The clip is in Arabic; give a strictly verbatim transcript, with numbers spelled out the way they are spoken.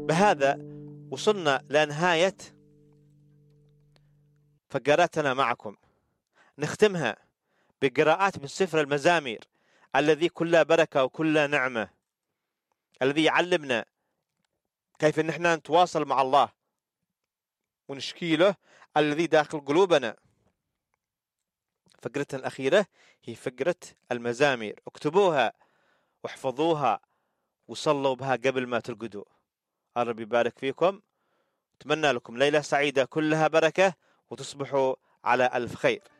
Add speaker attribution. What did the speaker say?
Speaker 1: بهذا وصلنا لنهاية فقراتنا معكم، نختمها بقراءات من سفر المزامير الذي كله بركة وكله نعمة، الذي يعلمنا كيف ان احنا نتواصل مع الله ونشكي له الذي داخل قلوبنا. فقرتنا الأخيرة هي فقرة المزامير، اكتبوها واحفظوها وصلوا بها قبل ما ترقدوا. الرب يبارك فيكم، أتمنى لكم ليلة سعيدة كلها بركة وتصبحوا على ألف خير.